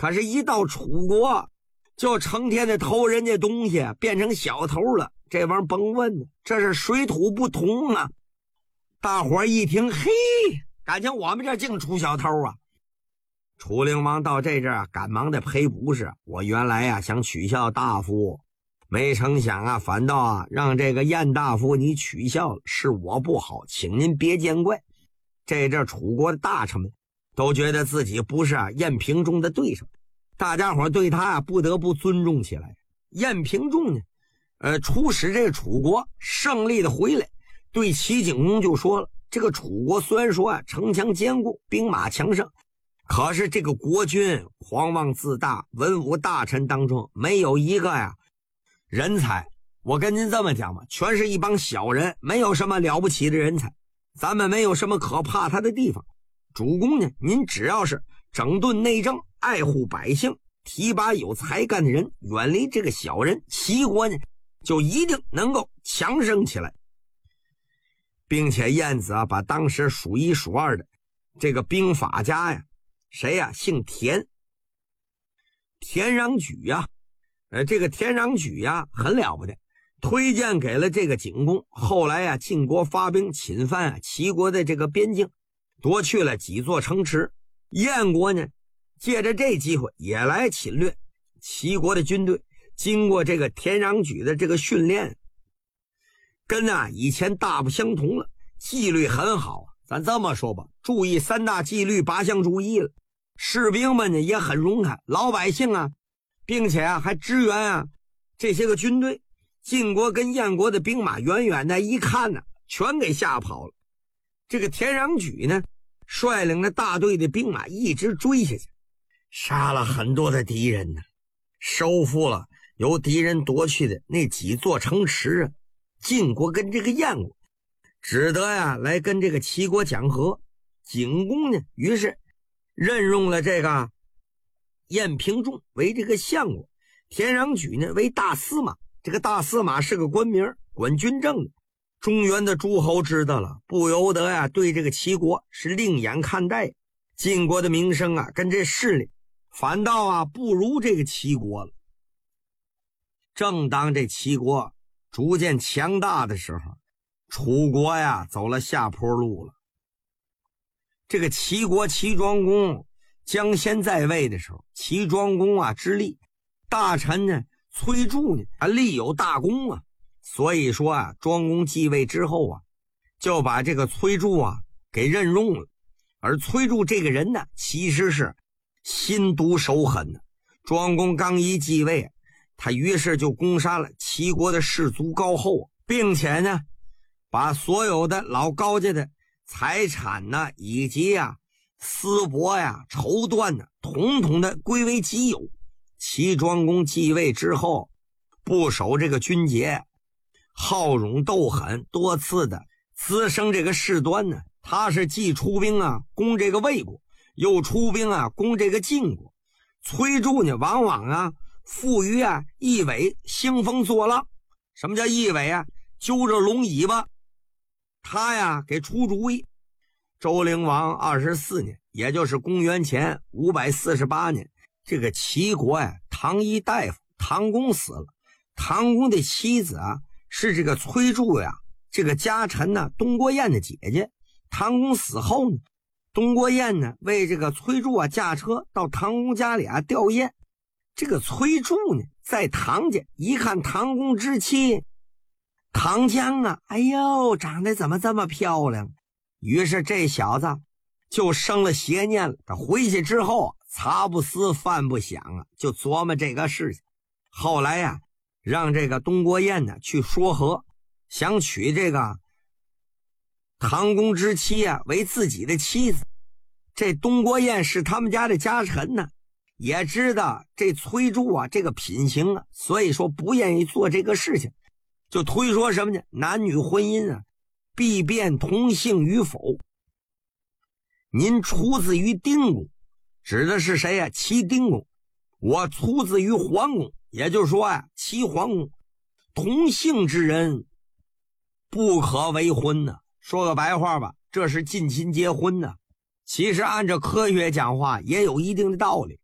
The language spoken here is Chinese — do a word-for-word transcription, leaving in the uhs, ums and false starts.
可是一到楚国就成天的偷人家东西，变成小偷了。这玩意儿甭问，这是水土不同啊。大伙儿一听，嘿，感情我们这净出小偷啊。楚灵王到这阵儿赶忙的赔不是，我原来呀、啊、想取笑大夫，没成想啊反倒啊让这个晏大夫你取笑了，是我不好，请您别见怪。这阵楚国的大臣们都觉得自己不是啊晏平仲的对手，大家伙对他啊不得不尊重起来。晏平仲呢呃，出使这个楚国胜利的回来，对齐景公就说了，这个楚国虽然说啊城墙坚固，兵马强盛，可是这个国君狂妄自大，文武大臣当中没有一个呀人才。我跟您这么讲吧，全是一帮小人，没有什么了不起的人才，咱们没有什么可怕他的地方。主公呢，您只要是整顿内政，爱护百姓，提拔有才干的人，远离这个小人，齐国呢就一定能够强盛起来。并且晏子啊把当时数一数二的这个兵法家呀，谁呀、啊、姓田，田穰举呀，呃这个田穰举呀很了不得，推荐给了这个景公。后来呀晋国发兵侵犯啊齐国的这个边境，夺去了几座城池。燕国呢借着这机会也来侵略齐国的军队。经过这个田穰举的这个训练，跟啊以前大不相同了，纪律很好啊。咱这么说吧，注意三大纪律八项注意了。士兵们呢也很勇敢，老百姓啊，并且啊还支援啊这些个军队。晋国跟燕国的兵马远远的一看呢，全给吓跑了。这个田穰举呢率领了大队的兵马一直追下去，杀了很多的敌人呢，收复了由敌人夺去的那几座城池啊。晋国跟这个燕国只得呀来跟这个齐国讲和。景公呢于是任用了这个晏平仲为这个相国，田穰举呢为大司马。这个大司马是个官名，管军政的。中原的诸侯知道了，不由得呀对这个齐国是另眼看待。晋国的名声啊跟这势力反倒啊不如这个齐国了。正当这齐国逐渐强大的时候，楚国呀走了下坡路了。这个齐国齐庄公将先在位的时候，齐庄公啊之立，大臣呢崔杼呢他立有大功啊，所以说啊庄公继位之后啊就把这个崔杼啊给任用了。而崔杼这个人呢其实是心毒手狠的。庄公刚一继位，他于是就攻杀了齐国的士族高后，并且呢把所有的老高家的财产呢以及啊私帛呀绸缎呢统统的归为己有。齐庄公继位之后不守这个军节，好勇斗狠，多次的滋生这个事端呢。他是既出兵啊攻这个魏国，又出兵啊攻这个晋国。崔杼呢往往啊富于啊一尾兴风作浪。什么叫一尾啊？揪着龙尾巴。他呀给出主意。周灵王二十四年，也就是公元前五百四十八年，这个齐国呀唐一大夫唐公死了。唐公的妻子啊是这个崔杼呀这个家臣呢东郭燕的姐姐。唐公死后呢，东郭燕呢为这个崔杼啊驾车到唐公家里啊吊唁。这个崔杼呢在唐家一看唐公之妻唐江啊，哎呦长得怎么这么漂亮，于是这小子就生了邪念了。他回去之后茶不思饭不想啊，就琢磨这个事情。后来呀、啊、让这个东郭燕呢去说和，想娶这个唐公之妻啊为自己的妻子。这东郭燕是他们家的家臣呢，也知道这崔杼啊这个品行啊，所以说不愿意做这个事情，就推说什么呢？男女婚姻啊必变同姓与否。您出自于丁公，指的是谁呀、啊？齐丁公。我出自于桓公，也就是说呀、啊，齐桓公。同姓之人不可为婚呢。说个白话吧，这是近亲结婚呢。其实按照科学讲话也有一定的道理。